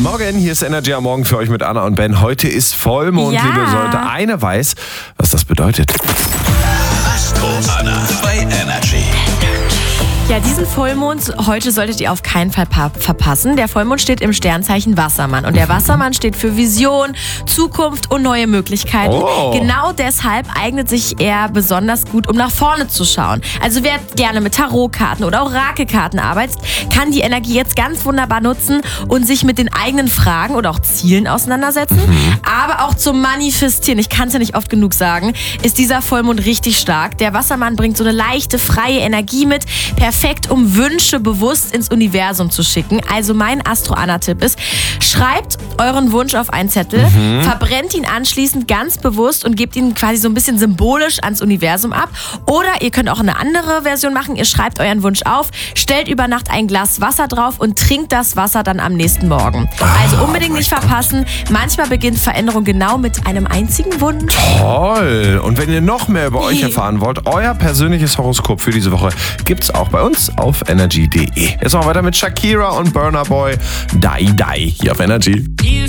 Morgen, hier ist Energy am Morgen für euch mit Anna und Ben. Heute ist Vollmond, liebe Leute. Eine weiß, was das bedeutet. Astro Anna bei Energy. Ja, diesen Vollmond heute solltet ihr auf keinen Fall verpassen. Der Vollmond steht im Sternzeichen Wassermann. Und der Wassermann steht für Vision, Zukunft und neue Möglichkeiten. Oh. Genau deshalb eignet sich er besonders gut, um nach vorne zu schauen. Also wer gerne mit Tarotkarten oder Orakelkarten arbeitet, kann die Energie jetzt ganz wunderbar nutzen und sich mit den eigenen Fragen oder auch Zielen auseinandersetzen. Aber auch zum Manifestieren, ich kann es ja nicht oft genug sagen, ist dieser Vollmond richtig stark. Der Wassermann bringt so eine leichte, freie Energie mit. Perfekt, um Wünsche bewusst ins Universum zu schicken. Also mein Astro-Anna-Tipp ist, schreibt euren Wunsch auf einen Zettel, verbrennt ihn anschließend ganz bewusst und gebt ihn quasi so ein bisschen symbolisch ans Universum ab. Oder ihr könnt auch eine andere Version machen. Ihr schreibt euren Wunsch auf, stellt über Nacht ein Glas Wasser drauf und trinkt das Wasser dann am nächsten Morgen. Also unbedingt nicht verpassen. Manchmal beginnt Veränderung genau mit einem einzigen Wunsch. Toll! Und wenn ihr noch mehr über euch erfahren wollt, euer persönliches Horoskop für diese Woche gibt's auch bei uns auf energy.de. Jetzt machen wir weiter mit Shakira und Burna Boy. Die Die hier auf Energy.